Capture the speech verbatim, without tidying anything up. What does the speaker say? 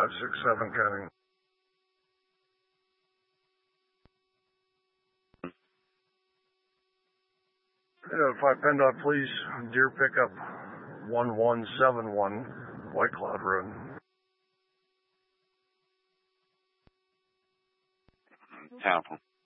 five six seven counting. Notify PennDOT, please. Deer pickup one one seven one, White Cloud Road. Town.